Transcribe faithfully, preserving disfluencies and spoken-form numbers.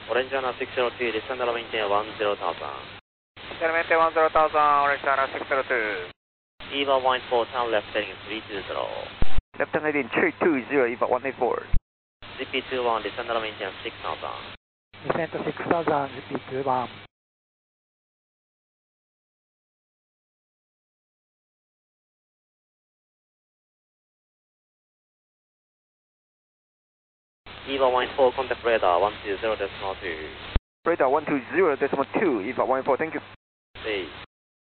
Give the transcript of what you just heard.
Orange Runner six zero two, descend and maintain one zero thousand. Descend and maintain one zero thousand, Orange Runner six zero two. EVA one four, turn left heading three two zero. Left turn heading three two zero, EVA one eight four. Z P two one, descend and maintain six thousand. Descend to six thousand, Z P two one. EVA one four, contact radar one two zero decimal two. Radar one two zero decimal two, EVA one four, thank you. Please.